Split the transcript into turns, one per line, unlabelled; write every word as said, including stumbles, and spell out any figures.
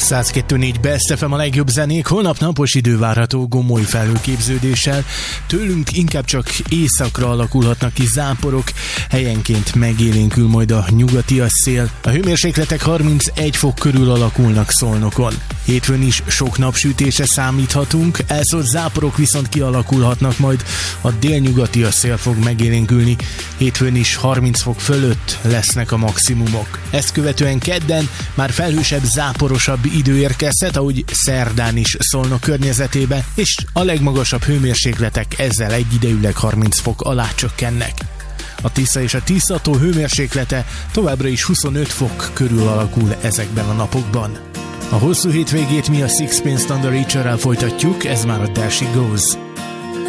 száz kettő négy Best ef em a legjobb zenék, holnap napos idő várható gomoly felhőképződéssel, tőlünk inkább csak északra alakulhatnak ki záporok, helyenként megélénkül majd a nyugatias szél, a hőmérsékletek harmincegy fok körül alakulnak Szolnokon. Hétfőn is sok napsütésre számíthatunk, elszórt záporok viszont kialakulhatnak, majd a délnyugatias szél fog megélénkülni, hétfőn is harminc fok fölött lesznek a maximumok. Ezt követően kedden már felhősebb, záporosabb idő érkezhet, ahogy szerdán is Szolnok környezetébe, és a legmagasabb hőmérsékletek ezzel egyidejűleg harminc fok alá csökkennek. A Tisza és a Tiszató hőmérséklete továbbra is huszonöt fok körül alakul ezekben a napokban. A hosszú hétvégét mi a Sixpence None the Richerrel folytatjuk, ez már a There She Goes.